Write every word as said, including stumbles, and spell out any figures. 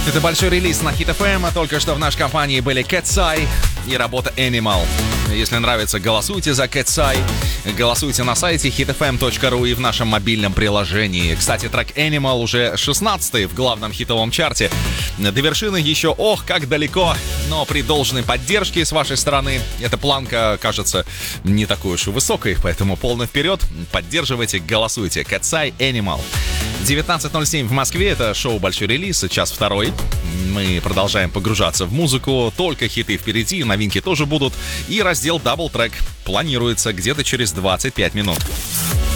Это большой релиз на Hit эф эм. Только что в нашей компании были Cat's Eye и работа Animal. Если нравится, голосуйте за Cat's Eye. Голосуйте на сайте хит эф эм точка ру и в нашем мобильном приложении. Кстати, трек Animal уже шестнадцатый в главном хитовом чарте. До вершины еще ох, как далеко. Но при должной поддержке с вашей стороны эта планка кажется не такой уж и высокой. Поэтому полный вперед. Поддерживайте, голосуйте. Cat's Eye, Animal. девятнадцать ноль семь в Москве. Это шоу «Большой релиз». Час второй. Мы продолжаем погружаться в музыку. Только хиты впереди, новинки тоже будут. И раздел Double Track планируется где-то через двадцать пять минут.